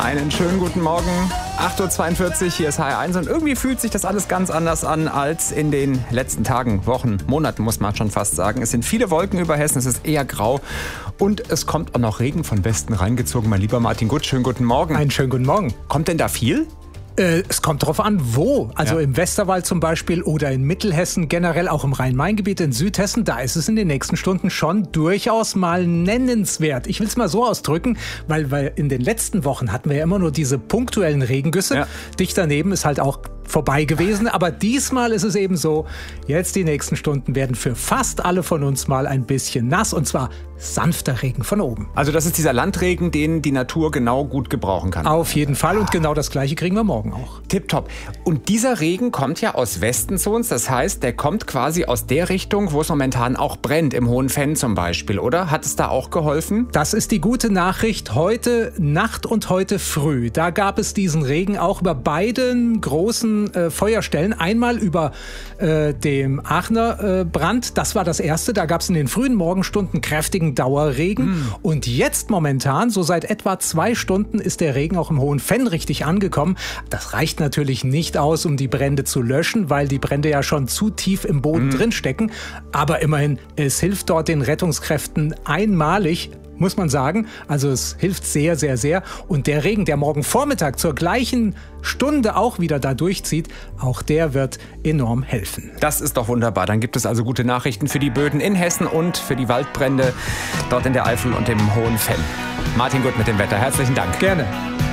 Einen schönen guten Morgen. 8.42 Uhr, hier ist HR1 und irgendwie fühlt sich das alles ganz anders an als in den letzten Tagen, Wochen, Monaten muss man schon fast sagen. Es sind viele Wolken über Hessen, es ist eher grau und es kommt auch noch Regen von Westen reingezogen. Mein lieber Martin Gut, schönen guten Morgen. Einen schönen guten Morgen. Kommt denn da viel? Es kommt darauf an, wo. Also im Westerwald zum Beispiel oder in Mittelhessen, generell auch im Rhein-Main-Gebiet, in Südhessen, da ist es in den nächsten Stunden schon durchaus mal nennenswert. Ich will es mal so ausdrücken, weil in den letzten Wochen hatten wir ja immer nur diese punktuellen Regengüsse. Ja. Dicht daneben ist halt auch vorbei gewesen. Aber diesmal ist es eben so, jetzt die nächsten Stunden werden für fast alle von uns mal ein bisschen nass und zwar sanfter Regen von oben. Also das ist dieser Landregen, den die Natur genau gut gebrauchen kann. Auf jeden Fall und genau das Gleiche kriegen wir morgen auch. Tipptopp. Und dieser Regen kommt ja aus Westen zu uns, das heißt, der kommt quasi aus der Richtung, wo es momentan auch brennt, im Hohen Venn zum Beispiel, oder? Hat es da auch geholfen? Das ist die gute Nachricht. Heute Nacht und heute früh, da gab es diesen Regen auch über beiden großen Feuerstellen. Einmal über dem Aachener Brand, das war das erste, da gab es in den frühen Morgenstunden kräftigen Dauerregen. Und jetzt momentan, so seit etwa 2 Stunden, ist der Regen auch im Hohen Venn richtig angekommen. Das reicht natürlich nicht aus, um die Brände zu löschen, weil die Brände ja schon zu tief im Boden drinstecken. Aber immerhin, es hilft dort den Rettungskräften einmalig, muss man sagen. Also es hilft sehr, sehr, sehr. Und der Regen, der morgen Vormittag zur gleichen Stunde auch wieder da durchzieht, auch der wird enorm helfen. Das ist doch wunderbar. Dann gibt es also gute Nachrichten für die Böden in Hessen und für die Waldbrände dort in der Eifel und im Hohen Venn. Martin Gut mit dem Wetter. Herzlichen Dank. Gerne.